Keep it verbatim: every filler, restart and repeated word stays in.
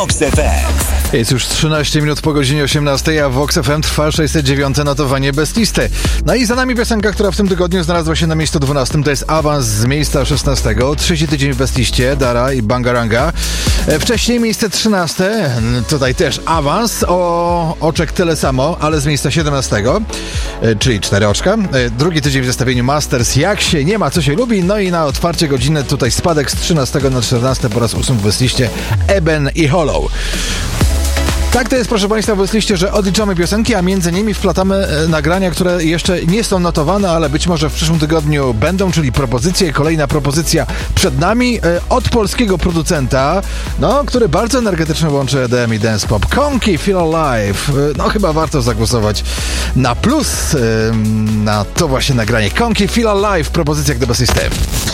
Vox F M. Jest już trzynaście minut po godzinie osiemnastej, a w Vox F M trwa sześćset dziewiąte notowanie bez listy. No i za nami piosenka, która w tym tygodniu znalazła się na miejscu dwunastym. To jest awans z miejsca szesnastego. Trzeci tydzień w bez liście, Dara i Bangaranga. Wcześniej miejsce trzynaste. Tutaj też awans o oczek tyle samo, ale z miejsca siedemnastego, czyli cztery oczka. Drugi tydzień w zestawieniu Masters, jak się nie ma, co się lubi. No i na otwarcie godziny tutaj spadek z trzynastego na czternaste po raz ósmy w bez liście Eben i Hollow. Tak to jest, proszę Państwa, w liście, że odliczamy piosenki, a między nimi wplatamy e, nagrania, które jeszcze nie są notowane, ale być może w przyszłym tygodniu będą, czyli propozycje. Kolejna propozycja przed nami e, od polskiego producenta, no, który bardzo energetycznie łączy E D M i dance pop. Konki, Feel Alive. E, no chyba warto zagłosować na plus e, na to właśnie nagranie. Konki, Feel Alive, propozycja do bez listy.